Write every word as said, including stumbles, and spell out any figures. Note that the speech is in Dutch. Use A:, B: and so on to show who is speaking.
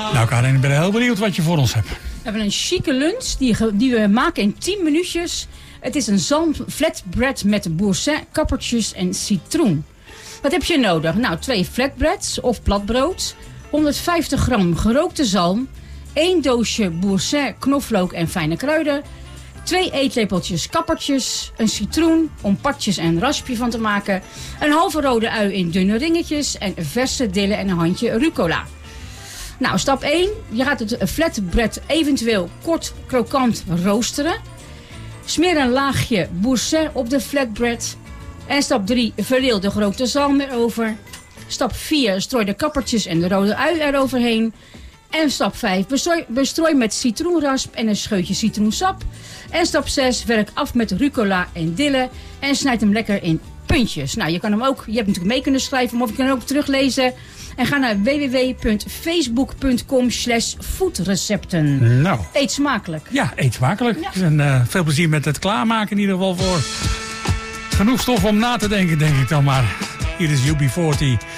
A: Nou Karin, ik ben heel benieuwd wat je voor ons hebt.
B: We hebben een chique lunch die, die we maken in tien minuutjes. Het is een zalm flatbread met boursin, kappertjes en citroen. Wat heb je nodig? Nou, twee flatbreads of platbrood, honderdvijftig gram gerookte zalm, één doosje boursin, knoflook en fijne kruiden, twee eetlepeltjes kappertjes, een citroen om partjes en raspje van te maken, een halve rode ui in dunne ringetjes en verse dille en een handje rucola. Nou, stap één. Je gaat het flatbread eventueel kort krokant roosteren. Smeer een laagje boursin op de flatbread. En stap drie. Verdeel de gerookte zalm erover. Stap vier. Strooi de kappertjes en de rode ui eroverheen. En stap vijf. Bestrooi, bestrooi met citroenrasp en een scheutje citroensap. En stap zes. Werk af met rucola en dille. En snijd hem lekker in puntjes. Nou, je kan hem ook, je hebt natuurlijk mee kunnen schrijven, of je kan hem ook teruglezen. En ga naar w w w punt facebook punt com slash foodrecepten.
A: Nou.
B: Eet smakelijk.
A: Ja, eet smakelijk.
B: Ja.
A: En uh, veel plezier met het klaarmaken in ieder geval voor. Genoeg stof om na te denken, denk ik dan maar. Hier is U B veertig